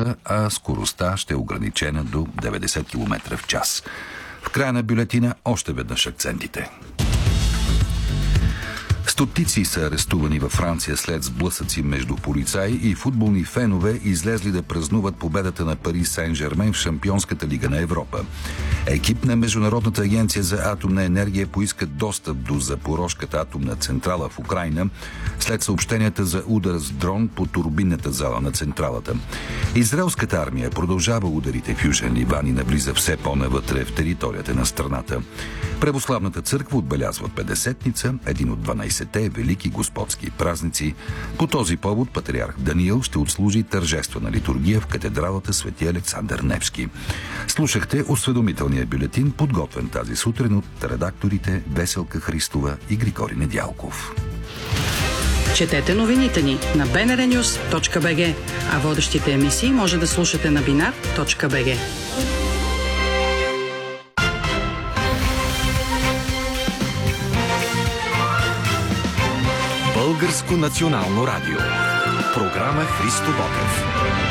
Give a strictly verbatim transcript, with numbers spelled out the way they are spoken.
пътищата, а скоростта ще е ограничена до деветдесет километра в час. В края на бюлетина още веднъж акцентите. Стотици са арестувани във Франция след сблъсъци между полицаи и футболни фенове, излезли да празнуват победата на Пари Сен-Жермен в Шампионската лига на Европа. Екип на Международната агенция за атомна енергия поиска достъп до Запорожката атомна централа в Украйна след съобщенията за удар с дрон по турбинната зала на централата. Израелската армия продължава ударите в Южен Ливан и навлиза все по-навътре в територията на страната. Православната църква отбелязва Петдесетница, един от дванайсетте велики господски празници. По този повод патриарх Даниил ще отслужи тържествена литургия в катедралата Свети Александър Невски. Слушахте осведомителния бюлетин, подготвен тази сутрин от редакторите Веселка Христова и Григорий Недялков. Четете новините ни на би ен ар нюс точка би джи, а водещите емисии може да слушате на бинар точка би джи. Българско национално радио. Програма Христо Ботев.